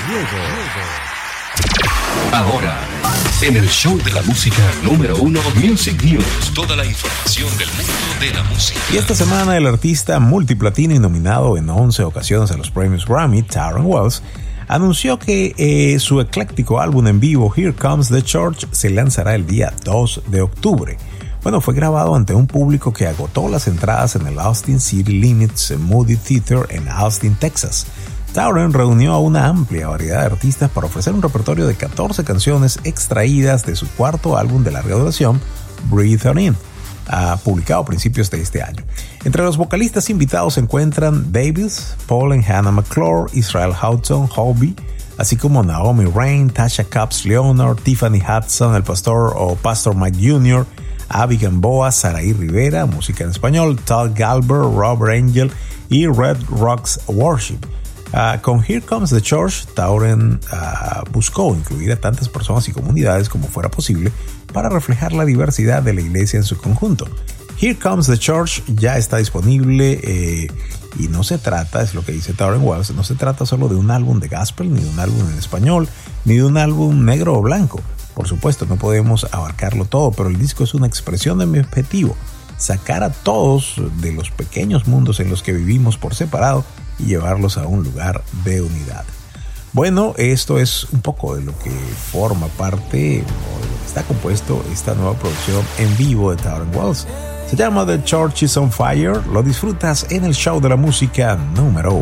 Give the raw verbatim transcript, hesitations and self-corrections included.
Ahora, en el show de la música número uno, Music News. Toda la información del mundo de la música. Y esta semana el artista multiplatino y nominado en once ocasiones a los premios Grammy, Tauren Wells, anunció que eh, su ecléctico álbum en vivo, Here Comes the Church, se lanzará el día dos de octubre. Bueno, fue grabado ante un público que agotó las entradas en el Austin City Limits Moody Theater en Austin, Texas. Tauren reunió a una amplia variedad de artistas para ofrecer un repertorio de catorce canciones extraídas de su cuarto álbum de larga duración, Breathe On In, uh, publicado a principios de este año. Entre los vocalistas invitados se encuentran Davis, Paul and Hannah McClure, Israel Houghton, Hobie, así como Naomi Rain, Tasha Cobbs Leonard, Tiffany Hudson, el pastor o Pastor Mike junior, Abby Gamboa, Saraí Rivera, música en español, Todd Galber, Rob Angel y Red Rocks Worship. Uh, con Here Comes the Church, Tauren uh, buscó incluir a tantas personas y comunidades como fuera posible para reflejar la diversidad de la iglesia en su conjunto. Here Comes the Church ya está disponible eh, y no se trata, es lo que dice Tauren Wells, no se trata solo de un álbum de gospel, ni de un álbum en español, ni de un álbum negro o blanco. Por supuesto, no podemos abarcarlo todo, pero el disco es una expresión de mi objetivo, sacar a todos de los pequeños mundos en los que vivimos por separado y llevarlos a un lugar de unidad. Bueno, esto es un poco de lo que forma parte, o de lo que está compuesto esta nueva producción en vivo de Tauren Wells. Se llama The Church is on Fire, lo disfrutas en el show de la música número